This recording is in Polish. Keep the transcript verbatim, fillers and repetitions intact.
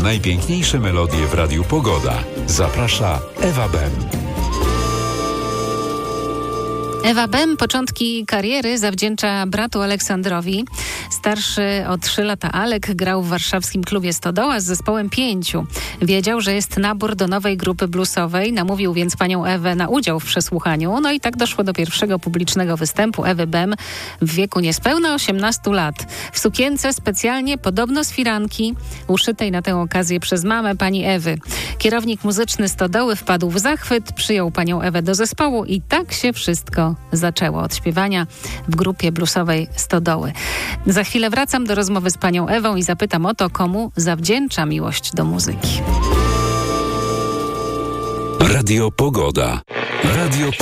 najpiękniejsze melodie w Radiu Pogoda. Zaprasza Ewa Bem. Ewa Bem początki kariery zawdzięcza bratu Aleksandrowi. Starszy o trzy lata Alek grał w warszawskim klubie Stodoła z zespołem Pięciu. Wiedział, że jest nabór do nowej grupy bluesowej, namówił więc panią Ewę na udział w przesłuchaniu. No i tak doszło do pierwszego publicznego występu Ewy Bem w wieku niespełna osiemnastu lat. W sukience specjalnie podobno z firanki, uszytej na tę okazję przez mamę pani Ewy. Kierownik muzyczny Stodoły wpadł w zachwyt, przyjął panią Ewę do zespołu i tak się wszystko zaczęło od śpiewania w grupie bluesowej Stodoły. Za chwilę wracam do rozmowy z panią Ewą i zapytam o to, komu zawdzięcza miłość do muzyki. Radio Pogoda. Radio